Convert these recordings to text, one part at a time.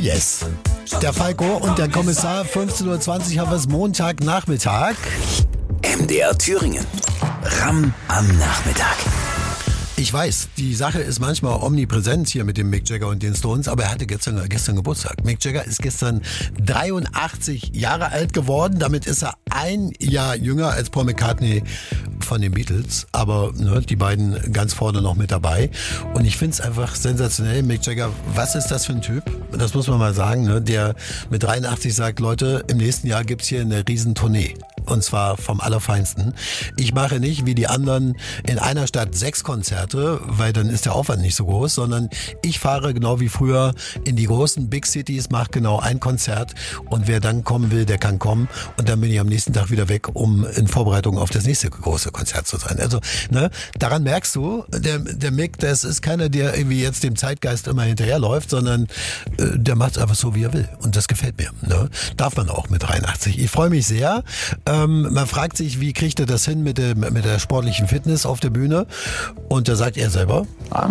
yes. Der Falco und der Kommissar, 15.20 Uhr haben wir es Montagnachmittag. MDR Thüringen. Ram am Nachmittag. Ich weiß, die Sache ist manchmal omnipräsent hier mit dem Mick Jagger und den Stones, aber er hatte gestern Geburtstag. Mick Jagger ist gestern 83 Jahre alt geworden. Damit ist er ein Jahr jünger als Paul McCartney von den Beatles. Aber die beiden ganz vorne noch mit dabei. Und ich finde es einfach sensationell. Mick Jagger, was ist das für ein Typ? Das muss man mal sagen, der mit 83 sagt, Leute, im nächsten Jahr gibt's hier eine Riesentournee. Und zwar vom Allerfeinsten. Ich mache nicht wie die anderen in einer Stadt 6 Konzerte, weil dann ist der Aufwand nicht so groß, sondern ich fahre genau wie früher in die großen Big Cities, mache genau ein Konzert und wer dann kommen will, der kann kommen und dann bin ich am nächsten Tag wieder weg, um in Vorbereitung auf das nächste große Konzert zu sein. Also, daran merkst du, der Mick, das ist keiner, der irgendwie jetzt dem Zeitgeist immer hinterherläuft, sondern der macht es einfach so, wie er will. Und das gefällt mir. Darf man auch mit 83. Ich freue mich sehr. Man fragt sich, wie kriegt er das hin mit der sportlichen Fitness auf der Bühne? Und da sagt er selber: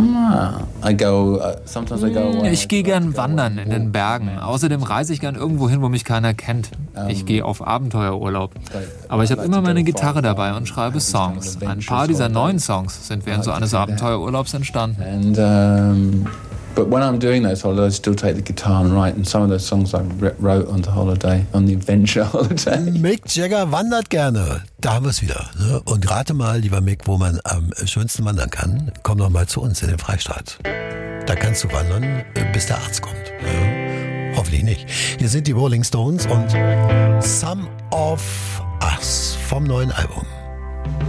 Ich gehe gern wandern in den Bergen. Außerdem reise ich gern irgendwo hin, wo mich keiner kennt. Ich gehe auf Abenteuerurlaub. Aber ich habe immer meine Gitarre dabei und schreibe Songs. Ein paar dieser neuen Songs sind während so eines Abenteuerurlaubs entstanden. But when I'm doing those holidays, I still take the guitar and write. And some of those songs I wrote on the holiday, on the adventure holiday. Mick Jagger wandert gerne. Da haben wir es wieder. Und rate mal, lieber Mick, wo man am schönsten wandern kann. Komm doch mal zu uns in den Freistaat. Da kannst du wandern, bis der Arzt kommt. Hoffentlich nicht. Hier sind die Rolling Stones und Some of Us vom neuen Album.